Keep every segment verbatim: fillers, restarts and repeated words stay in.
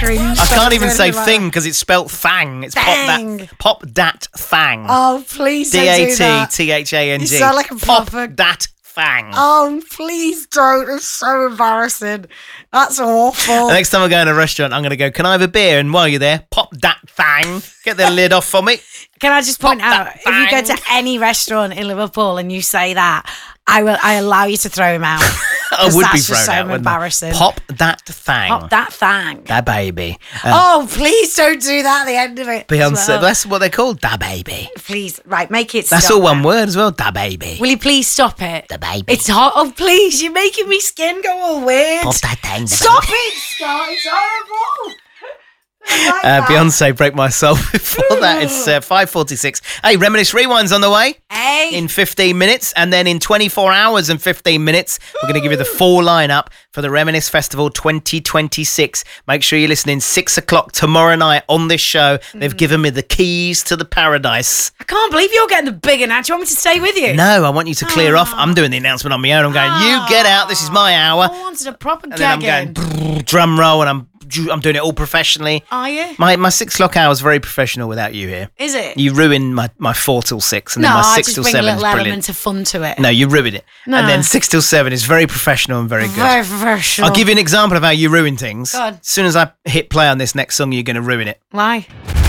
cringe. I can't even say thing because it's spelt thang. It's Thang. pop that pop dat thang. Oh, please D don't A do T that. T H A N G. You sound like a Pop proper- dat thang. Oh, please don't. It's so embarrassing. That's awful. The next time I go in a restaurant, I'm going to go, can I have a beer? And while you're there, pop that thang. Get the lid off for me. Can I just point Pop out, that if you go thang. to any restaurant in Liverpool and you say that, I will. I allow you to throw him out. I would that's be just thrown so out. wouldn't I? embarrassing. Pop that thang. Pop that thang. Da baby. Uh, Oh, please don't do that at the end of it. as Beyonce. well. That's what they're called. Da baby. Please, right, make it That's stop all one now. word as well. Da baby. Will you please stop it? Da baby. It's hot. Oh, please, you're making me skin go all weird. Pop that thang. da Stop baby. it, Scott. It's horrible. I like Uh, that. Beyonce, Break My Soul. Before that, it's uh, five forty-six. Hey, Reminisce Rewind's on the way. Hey. In fifteen minutes, and then in twenty-four hours and fifteen minutes, we're going to give you the full lineup for the Reminisce Festival twenty twenty-six. Make sure you're listening six o'clock tomorrow night on this show. They've given me the keys to the paradise. I can't believe you're getting the big announcement. Do you want me to stay with you? No, I want you to clear off. I'm doing the announcement on my own. I'm going, you get out. This is my hour. I wanted a proper And then I'm gagging. going drum roll, and I'm I'm doing it all professionally. Are you? My my six o'clock hour is very professional without you here. Is it? You ruined my, my four till six, and no, then my I six just till bring a seven is little brilliant. element of fun to it. No, you ruined it. No. And then six till seven is very professional and very good. Very professional. I'll give you an example of how you ruin things. Go on. As soon as I hit play on this next song, you're going to ruin it. Why?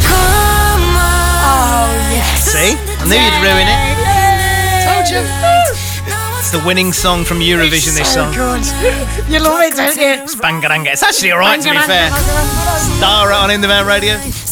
Oh, yes. See? I knew you'd ruin it. Told you. It's the winning song from Eurovision, this So song. good. You love it, don't you? Bangaranga. It's actually all right, to be fair. Star on In The Van Radio.